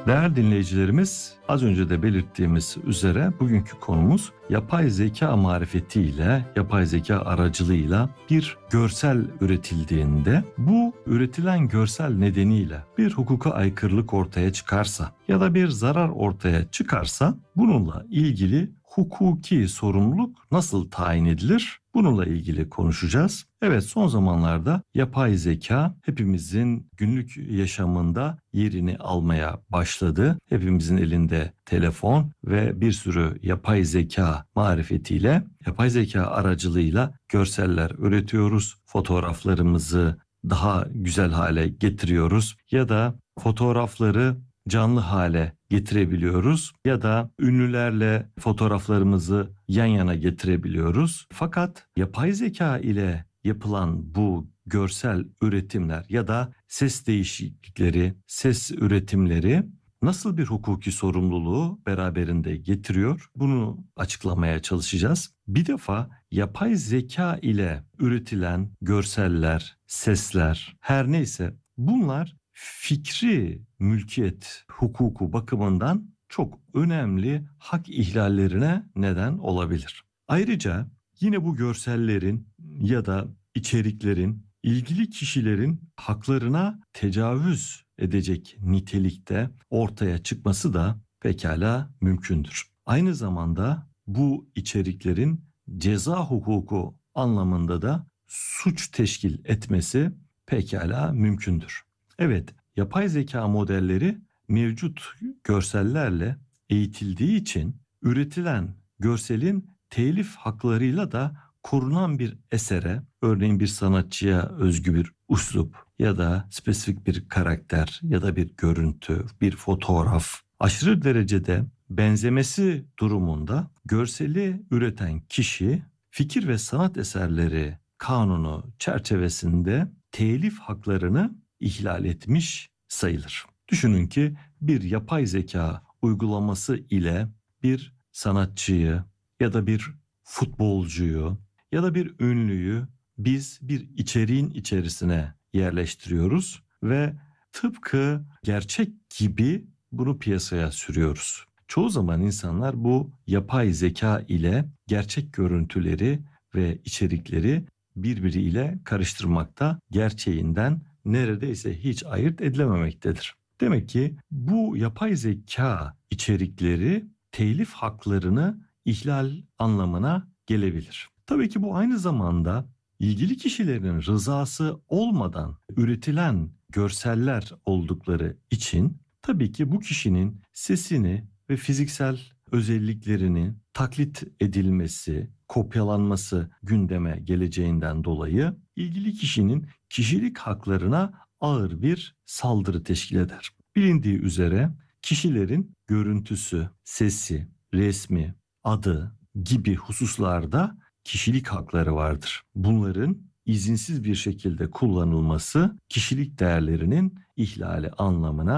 Değerli dinleyicilerimiz, az önce de belirttiğimiz üzere bugünkü konumuz yapay zeka marifetiyle, yapay zeka aracılığıyla bir görsel üretildiğinde bu üretilen görsel nedeniyle bir hukuka aykırılık ortaya çıkarsa ya da bir zarar ortaya çıkarsa bununla ilgili hukuki sorumluluk nasıl tayin edilir? Bununla ilgili konuşacağız. Evet, son zamanlarda yapay zeka hepimizin günlük yaşamında yerini almaya başladı. Hepimizin elinde telefon ve bir sürü yapay zeka marifetiyle, yapay zeka aracılığıyla görseller üretiyoruz. Fotoğraflarımızı daha güzel hale getiriyoruz ya da fotoğrafları canlı hale getirebiliyoruz ya da ünlülerle fotoğraflarımızı yan yana getirebiliyoruz. Fakat yapay zeka ile yapılan bu görsel üretimler ya da ses değişiklikleri, ses üretimleri nasıl bir hukuki sorumluluğu beraberinde getiriyor? Bunu açıklamaya çalışacağız. Bir defa yapay zeka ile üretilen görseller, sesler, her neyse bunlar fikri mülkiyet hukuku bakımından çok önemli hak ihlallerine neden olabilir. Ayrıca yine bu görsellerin ya da içeriklerin ilgili kişilerin haklarına tecavüz edecek nitelikte ortaya çıkması da pekala mümkündür. Aynı zamanda bu içeriklerin ceza hukuku anlamında da suç teşkil etmesi pekala mümkündür. Evet, yapay zeka modelleri mevcut görsellerle eğitildiği için üretilen görselin telif haklarıyla da korunan bir esere, örneğin bir sanatçıya özgü bir üslup ya da spesifik bir karakter ya da bir görüntü, bir fotoğraf aşırı derecede benzemesi durumunda görseli üreten kişi fikir ve sanat eserleri kanunu çerçevesinde telif haklarını ihlal etmiş sayılır. Düşünün ki bir yapay zeka uygulaması ile bir sanatçıyı ya da bir futbolcuyu ya da bir ünlüyü biz bir içeriğin içerisine yerleştiriyoruz ve tıpkı gerçek gibi bunu piyasaya sürüyoruz. Çoğu zaman insanlar bu yapay zeka ile gerçek görüntüleri ve içerikleri birbiriyle karıştırmakta, gerçeğinden neredeyse hiç ayırt edilememektedir. Demek ki bu yapay zeka içerikleri telif haklarını ihlal anlamına gelebilir. Tabii ki bu aynı zamanda ilgili kişilerin rızası olmadan üretilen görseller oldukları için tabii ki bu kişinin sesini ve fiziksel özelliklerinin taklit edilmesi, kopyalanması gündeme geleceğinden dolayı ilgili kişinin kişilik haklarına ağır bir saldırı teşkil eder. Bilindiği üzere kişilerin görüntüsü, sesi, resmi, adı gibi hususlarda kişilik hakları vardır. Bunların izinsiz bir şekilde kullanılması kişilik değerlerinin ihlali anlamına